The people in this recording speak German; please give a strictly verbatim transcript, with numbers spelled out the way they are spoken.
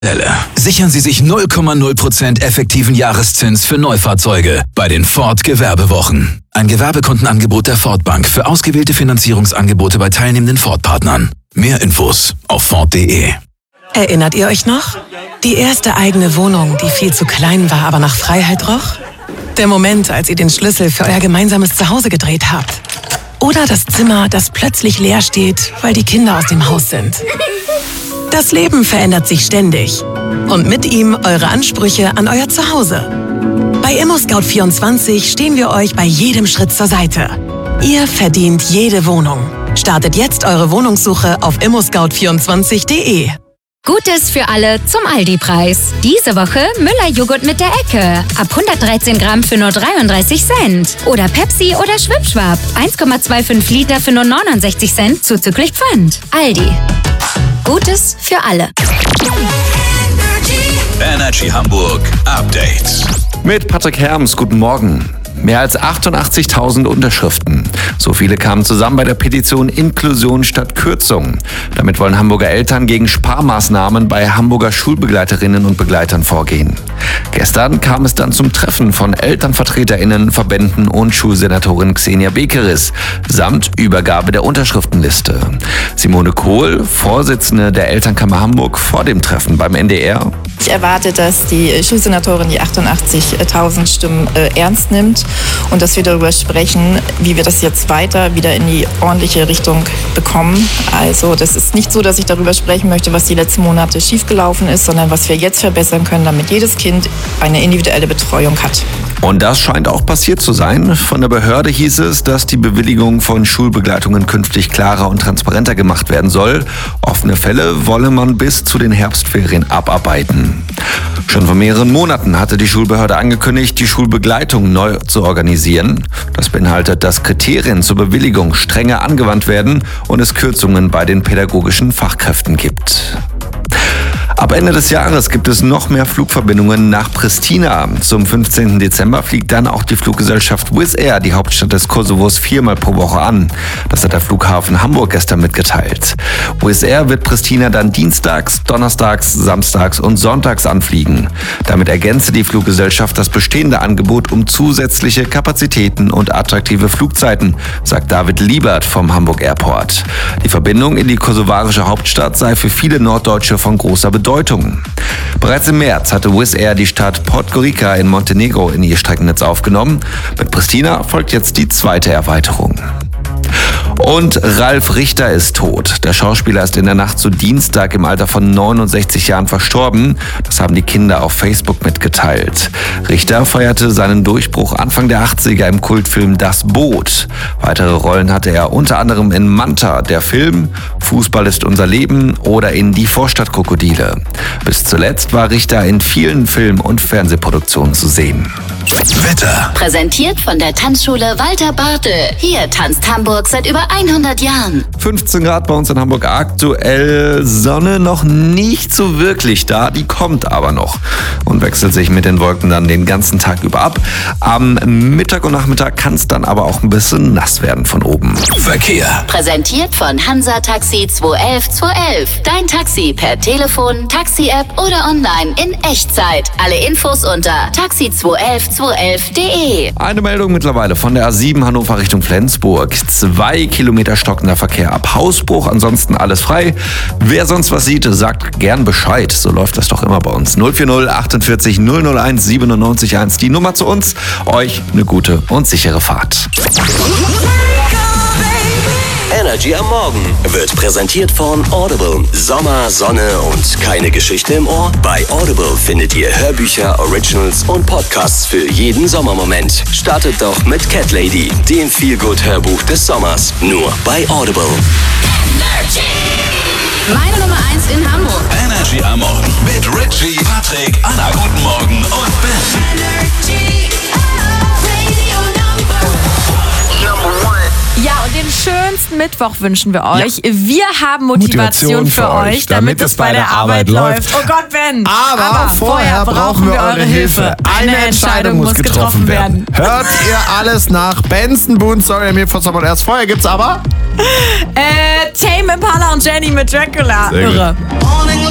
Sichern Sie sich null Komma null Prozent effektiven Jahreszins für Neufahrzeuge bei den Ford Gewerbewochen. Ein Gewerbekundenangebot der Ford Bank für ausgewählte Finanzierungsangebote bei teilnehmenden Ford-Partnern. Mehr Infos auf Ford punkt de. Erinnert ihr euch noch? Die erste eigene Wohnung, die viel zu klein war, aber nach Freiheit roch? Der Moment, als ihr den Schlüssel für euer gemeinsames Zuhause gedreht habt? Oder das Zimmer, das plötzlich leer steht, weil die Kinder aus dem Haus sind? Das Leben verändert sich ständig. Und mit ihm eure Ansprüche an euer Zuhause. Bei ImmoScout vierundzwanzig stehen wir euch bei jedem Schritt zur Seite. Ihr verdient jede Wohnung. Startet jetzt eure Wohnungssuche auf immo scout vierundzwanzig punkt de. Gutes für alle zum Aldi-Preis. Diese Woche Müller-Joghurt mit der Ecke. Ab hundertdreizehn Gramm für nur dreiunddreißig Cent. Oder Pepsi oder Schwipschwap. eins Komma fünfundzwanzig Liter für nur neunundsechzig Cent zuzüglich Pfand. Aldi. Gutes für alle. Energy Hamburg Update. Mit Patrick Herms, guten Morgen. Mehr als achtundachtzigtausend Unterschriften. So viele kamen zusammen bei der Petition Inklusion statt Kürzung. Damit wollen Hamburger Eltern gegen Sparmaßnahmen bei Hamburger Schulbegleiterinnen und Begleitern vorgehen. Gestern kam es dann zum Treffen von ElternvertreterInnen, Verbänden und Schulsenatorin Xenia Bekeris samt Übergabe der Unterschriftenliste. Simone Kohl, Vorsitzende der Elternkammer Hamburg, vor dem Treffen beim N D R. Ich erwarte, dass die Schulsenatorin die achtundachtzigtausend Stimmen äh, ernst nimmt und dass wir darüber sprechen, wie wir das jetzt weiter wieder in die ordentliche Richtung bekommen. Also das ist nicht so, dass ich darüber sprechen möchte, was die letzten Monate schiefgelaufen ist, sondern was wir jetzt verbessern können, damit jedes Kind eine individuelle Betreuung hat. Und das scheint auch passiert zu sein. Von der Behörde hieß es, dass die Bewilligung von Schulbegleitungen künftig klarer und transparenter gemacht werden soll. Offene Fälle wolle man bis zu den Herbstferien abarbeiten. Schon vor mehreren Monaten hatte die Schulbehörde angekündigt, die Schulbegleitung neu zu organisieren. Das beinhaltet, dass Kriterien zur Bewilligung strenger angewandt werden und es Kürzungen bei den pädagogischen Fachkräften gibt. Ab Ende des Jahres gibt es noch mehr Flugverbindungen nach Pristina. Zum fünfzehnten Dezember fliegt dann auch die Fluggesellschaft Wizz Air die Hauptstadt des Kosovos viermal pro Woche an. Das hat der Flughafen Hamburg gestern mitgeteilt. Wizz Air wird Pristina dann dienstags, donnerstags, samstags und sonntags anfliegen. Damit ergänze die Fluggesellschaft das bestehende Angebot um zusätzliche Kapazitäten und attraktive Flugzeiten, sagt David Liebert vom Hamburg Airport. Die Verbindung in die kosovarische Hauptstadt sei für viele Norddeutsche von großer Bedeutung. Bereits im März hatte Wizz Air die Stadt Podgorica in Montenegro in ihr Streckennetz aufgenommen. Mit Pristina folgt jetzt die zweite Erweiterung. Und Ralf Richter ist tot. Der Schauspieler ist in der Nacht zu Dienstag im Alter von neunundsechzig Jahren verstorben. Das haben die Kinder auf Facebook mitgeteilt. Richter feierte seinen Durchbruch Anfang der achtziger im Kultfilm Das Boot. Weitere Rollen hatte er unter anderem in Manta, der Film, Fußball ist unser Leben oder in Die Vorstadtkrokodile. Bis zuletzt war Richter in vielen Film- und Fernsehproduktionen zu sehen. Wetter. Präsentiert von der Tanzschule Walter Bartel. Hier tanzt Hamburg seit über hundert Jahren. fünfzehn Grad bei uns in Hamburg aktuell. Sonne noch nicht so wirklich da, die kommt aber noch und wechselt sich mit den Wolken dann den ganzen Tag über ab. Am Mittag und Nachmittag kann es dann aber auch ein bisschen nass werden von oben. Verkehr. Präsentiert von Hansa Taxi zwei elf zwei elf. Dein Taxi per Telefon, Taxi-App oder online in Echtzeit. Alle Infos unter taxi zwei elf zwei elf punkt de. Eine Meldung mittlerweile von der A sieben Hannover Richtung Flensburg. Zwei Kilometer stockender Verkehr ab Hausbruch, ansonsten alles frei. Wer sonst was sieht, sagt gern Bescheid. So läuft das doch immer bei uns. null vier null achtundvierzig null null eins siebenundneunzig eins. Die Nummer zu uns. Euch eine gute und sichere Fahrt. Energy am Morgen wird präsentiert von Audible. Sommer, Sonne und keine Geschichte im Ohr? Bei Audible findet ihr Hörbücher, Originals und Podcasts für jeden Sommermoment. Startet doch mit Cat Lady, dem Feel-Good-Hörbuch des Sommers. Nur bei Audible. Energy. Meine Nummer eins in Hamburg. Energy am Morgen mit Richie, Patrick, Anna, guten Morgen und Ben. Energy. Ja, und den schönsten Mittwoch wünschen wir euch. Ja. Wir haben Motivation, Motivation für, für euch, damit, damit es bei der Arbeit läuft. Oh Gott, Ben. Aber, Aber vorher brauchen wir eure Hilfe. Eine Entscheidung muss getroffen werden. Hört ihr alles nach Benson Boone, Sorry, mir von Someone Else. Vorher gibt's aber äh, Tame Impala und Jenny mit Dracula. Irre.